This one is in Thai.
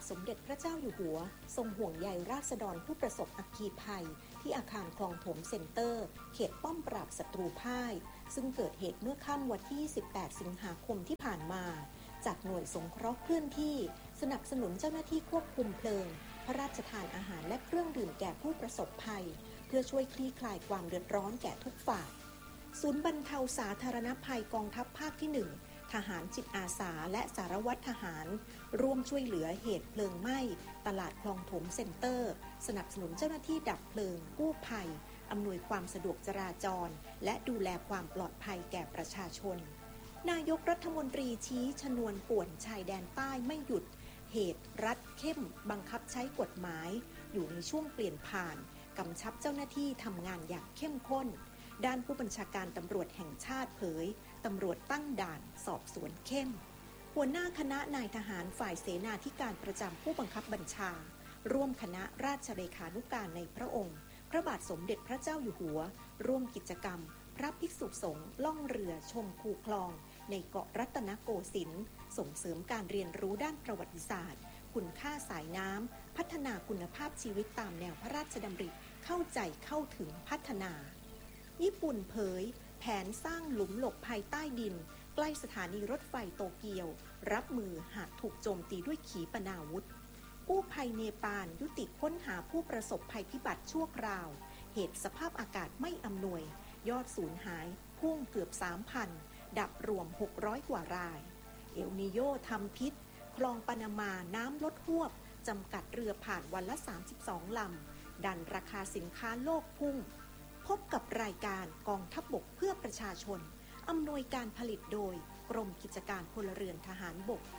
สมเด็จพระเจ้าอยู่หัวทรงห่วงใยราษฎรผู้ประสบอัคคีภัยที่อาคารคลองถมเซ็นเตอร์เขตป้อมปราบศัตรูพ่ายซึ่งเกิดเหตุเมื่อค่ำวันที่18 สิงหาคมที่ผ่านมาจากหน่วยสงเคราะห์เคลื่อนที่สนับสนุนเจ้าหน้าที่ควบคุมเพลิงพระราชทานอาหารและเครื่องดื่มแก่ผู้ประสบภัยเพื่อช่วยคลี่คลายความเดือดร้อนแก่ทุกฝ่ายศูนย์บรรเทาสาธารณภัยกองทัพภาคที่ 1ทหารจิตอาสาและสารวัตรทหารร่วมช่วยเหลือเหตุเพลิงไหม้ตลาดคลองถมเซ็นเตอร์สนับสนุนเจ้าหน้าที่ดับเพลิงกู้ภัยอำนวยความสะดวกจราจรและดูแลความปลอดภัยแก่ประชาชนนายกรัฐมนตรีชี้ชนวนป่วนชายแดนใต้ไม่หยุดเหตุรัฐเข้มบังคับใช้กฎหมายอยู่ในช่วงเปลี่ยนผ่านกำชับเจ้าหน้าที่ทำงานอย่างเข้มข้นด้านผู้บัญชาการตำรวจแห่งชาติเผยตำรวจตั้งด่านสอบสวนเข้มหัวหน้าคณะนายทหารฝ่ายเสนาธิการประจำผู้บังคับบัญชาร่วมคณะราชเลขานุการในพระองค์พระบาทสมเด็จพระเจ้าอยู่หัวร่วมกิจกรรมพระภิกษุสงฆ์ล่องเรือชมคูคลองในเกาะรัตนโกสินทร์ส่งเสริมการเรียนรู้ด้านประวัติศาสตร์คุณค่าสายน้ำพัฒนาคุณภาพชีวิตตามแนวพระราชดำริเข้าใจเข้าถึงพัฒนาญี่ปุ่นเผยแผนสร้างหลุมหลบภัยใต้ดินใกล้สถานีรถไฟโตเกียวรับมือหากถูกโจมตีด้วยขีปนาวุธกู้ภัยเนปาลยุติค้นหาผู้ประสบภัยพิบัติชั่วคราวเหตุสภาพอากาศไม่อำนวยยอดสูญหายพุ่งเกือบ 3,000 ดับรวม600 กว่ารายเอลนีโยทำพิษคลองปานามาน้ำลดฮวบจำกัดเรือผ่านวันละ32 ลำดันราคาสินค้าโลกพุ่งพบกับรายการกองทัพบกเพื่อประชาชนอำนวยการผลิตโดยกรมกิจการพลเรือนทหารบก